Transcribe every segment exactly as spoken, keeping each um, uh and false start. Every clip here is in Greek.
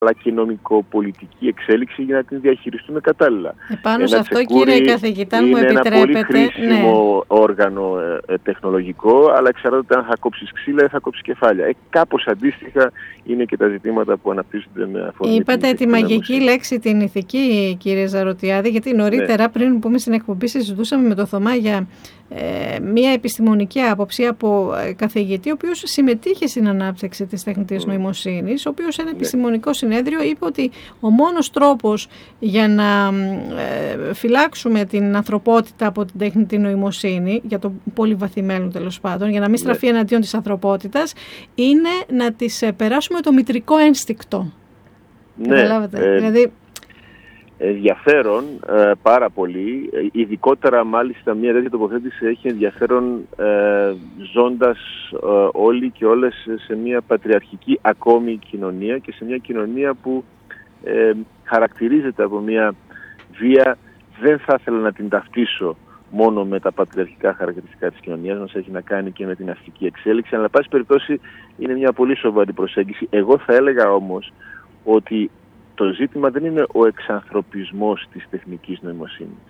αλλά και νομικοπολιτική εξέλιξη για να την διαχειριστούμε κατάλληλα. Επάνω σε αυτό, κύριε καθηγητά, μου επιτρέπετε. Είναι ένα πολύ χρήσιμο ναι. όργανο ε, τεχνολογικό, αλλά εξαρτάται αν θα κόψεις ξύλα ή θα κόψεις κεφάλια. Ε, κάπως αντίστοιχα είναι και τα ζητήματα που αναπτύσσονται με αφορμή. Είπατε τη μαγική λέξη, την ηθική, κύριε Ζαρωτιάδη, γιατί νωρίτερα, ναι. πριν πούμε στην εκπομπή, συζητούσαμε με τον Θωμά για ε, μια επιστημονική άποψη από ε, καθηγητή, ο οποίος συμμετείχε στην ανάπτυξη της τεχνητής mm. νοημοσύνης, ο οποίος σε ένα επιστημονικό συνέδριο είπε ότι ο μόνος τρόπος για να ε, φυλάξουμε την ανθρωπότητα από την τεχνητή νοημοσύνη, για το πολύ βαθύ μέλλον τέλος πάντων, για να μην στραφεί yeah. εναντίον της ανθρωπότητας, είναι να της ε, περάσουμε το μητρικό ένστικτο. Ναι, καταλάβατε. Ε, δηλαδή, ενδιαφέρον ε, πάρα πολύ, ε, ειδικότερα μάλιστα μια τέτοια τοποθέτηση έχει ενδιαφέρον ε, ζώντας ε, όλοι και όλες σε μια πατριαρχική ακόμη κοινωνία και σε μια κοινωνία που ε, χαρακτηρίζεται από μια βία. Δεν θα ήθελα να την ταυτίσω μόνο με τα πατριαρχικά χαρακτηριστικά της κοινωνίας μας, έχει να κάνει και με την αστική εξέλιξη, αλλά πάση περιπτώσει είναι μια πολύ σοβαρή προσέγγιση. Εγώ θα έλεγα όμως ότι το ζήτημα δεν είναι ο εξανθρωπισμός της τεχνικής νοημοσύνης.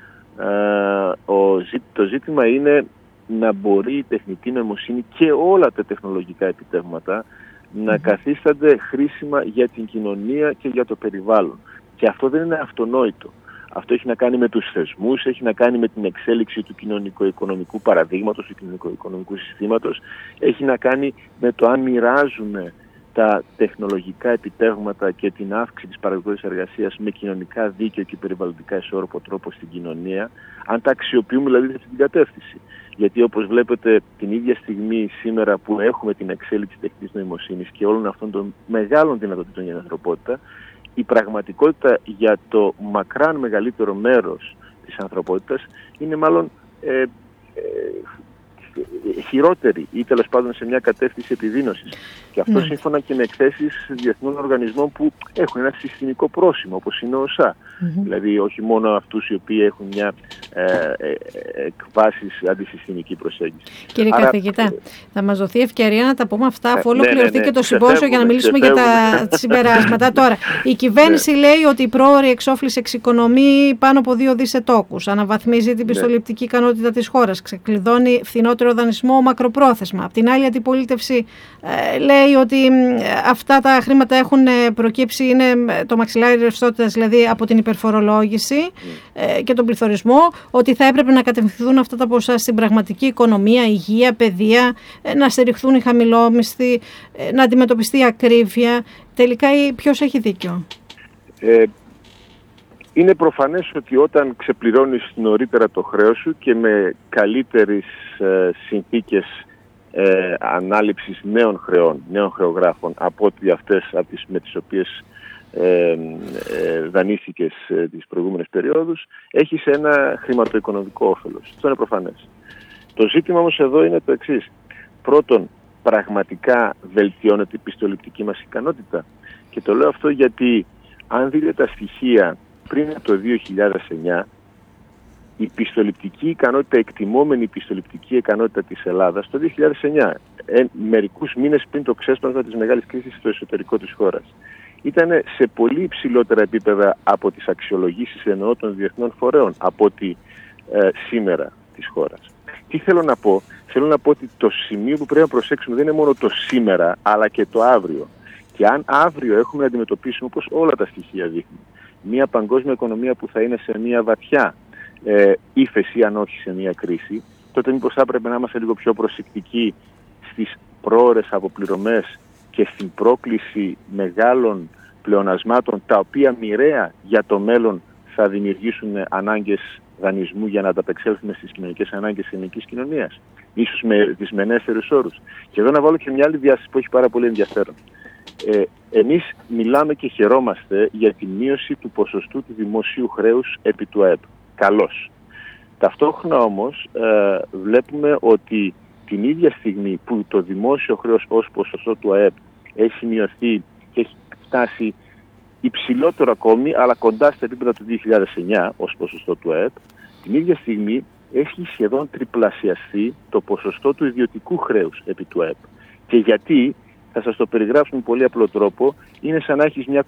Ε, ο, το ζήτημα είναι να μπορεί η τεχνητή νοημοσύνη και όλα τα τεχνολογικά επιτεύγματα να καθίστανται χρήσιμα για την κοινωνία και για το περιβάλλον. Και αυτό δεν είναι αυτονόητο. Αυτό έχει να κάνει με τους θεσμούς, έχει να κάνει με την εξέλιξη του κοινωνικο-οικονομικού παραδείγματος, του κοινωνικο-οικονομικού συστήματος, έχει να κάνει με το αν μοιράζουμε τα τεχνολογικά επιτεύγματα και την αύξηση της παραγωγικής εργασίας με κοινωνικά δίκαιο και περιβαλλοντικά ισόρροπο τρόπο στην κοινωνία, αν τα αξιοποιούμε δηλαδή σε αυτή την κατεύθυνση. Γιατί όπως βλέπετε την ίδια στιγμή σήμερα που έχουμε την εξέλιξη τεχνητής νοημοσύνης και όλων αυτών των μεγάλων δυνατοτήτων για την ανθρωπότητα, η πραγματικότητα για το μακράν μεγαλύτερο μέρος της ανθρωπότητας είναι μάλλον ε, ε, χειρότερη ή τέλος πάντων σε μια κατεύθυνση επιδείνωσης. Και αυτό mm. σύμφωνα και με εκθέσεις διεθνών οργανισμών που έχουν ένα συστημικό πρόσημο, όπως είναι ο ΩΣΑ. Mm-hmm. Δηλαδή όχι μόνο αυτούς οι οποίοι έχουν μια ε, ε, εκβάσεις αντισυστημική προσέγγιση. Κύριε Άρα, καθηγητά, ε, θα μας δοθεί ευκαιρία να τα πούμε αυτά αφού ολοκληρωθεί ναι, ναι, ναι, και το συμπόσιο για να μιλήσουμε για τα συμπεράσματα. Τώρα, η κυβέρνηση ναι. λέει ότι η πρόωρη εξόφληση εξοικονομεί πάνω από δύο δισεκατομμύρια τόκους, αναβαθμίζει την πιστοληπτική ναι. ικανότητα της χώρας, ξεκλειδώνει φθηνότερο δανεισμό μακροπρόθεσμα. Απ' την άλλη, η αντιπολίτευση ε, λέει ότι αυτά τα χρήματα έχουν προκύψει, είναι το μαξιλάρι ρευστότητας, δηλαδή από την υπερφορολόγηση mm. και τον πληθωρισμό, ότι θα έπρεπε να κατευθυνθούν αυτά τα ποσά στην πραγματική οικονομία, υγεία, παιδεία, να στηριχθούν οι χαμηλόμισθοι, να αντιμετωπιστεί η ακρίβεια. Τελικά ποιος έχει δίκιο? Ε, είναι προφανές ότι όταν ξεπληρώνεις νωρίτερα το χρέος σου και με καλύτερες ε, συνθήκες Ε, ανάληψης νέων χρεών, νέων χρεογράφων από ό,τι αυτές από τις, με τις οποίες ε, ε, δανείστηκες ε, τις προηγούμενες περιόδους, έχεις ένα χρηματοοικονομικό όφελος. Αυτό είναι προφανές. Το ζήτημα όμως εδώ είναι το εξής. Πρώτον, πραγματικά βελτιώνεται η πιστοληπτική μας ικανότητα. Και το λέω αυτό γιατί αν δείτε τα στοιχεία πριν από το δύο χιλιάδες εννιά, η πιστοληπτική ικανότητα, εκτιμόμενη πιστοληπτική ικανότητα της Ελλάδας το δύο χιλιάδες εννιά, ε, μερικούς μήνες πριν το ξέσπασμα της μεγάλης κρίσης στο εσωτερικό της χώρας, ήταν σε πολύ υψηλότερα επίπεδα από τις αξιολογήσεις εννοώ των διεθνών φορέων από ότι ε, σήμερα της χώρας. Τι θέλω να πω? Θέλω να πω ότι το σημείο που πρέπει να προσέξουμε δεν είναι μόνο το σήμερα, αλλά και το αύριο. Και αν αύριο έχουμε να αντιμετωπίσουμε, όπως όλα τα στοιχεία δείχνουν, μια παγκόσμια οικονομία που θα είναι σε μια βαθιά Ε, ύφεση, αν όχι σε μια κρίση, τότε μήπως θα έπρεπε να είμαστε λίγο πιο προσεκτικοί στις πρόωρες αποπληρωμές και στην πρόκληση μεγάλων πλεονασμάτων, τα οποία μοιραία για το μέλλον θα δημιουργήσουν ανάγκες δανεισμού για να ανταπεξέλθουμε στις κοινωνικές ανάγκες της ελληνικής κοινωνίας, ίσως με δυσμενέστερους όρους. Και εδώ να βάλω και μια άλλη διάσταση που έχει πάρα πολύ ενδιαφέρον. Ε, εμείς μιλάμε και χαιρόμαστε για τη μείωση του ποσοστού του δημοσίου χρέους επί του ΑΕΠ. Καλώς. Ταυτόχρονα όμως ε, βλέπουμε ότι την ίδια στιγμή που το δημόσιο χρέος ως ποσοστό του ΑΕΠ έχει μειωθεί και έχει φτάσει υψηλότερο ακόμη, αλλά κοντά στα επίπεδα του δύο χιλιάδες εννιά ως ποσοστό του ΑΕΠ, την ίδια στιγμή έχει σχεδόν τριπλασιαστεί το ποσοστό του ιδιωτικού χρέους επί του ΑΕΠ. Και γιατί, θα σας το περιγράψω με πολύ απλό τρόπο, είναι σαν να έχεις μια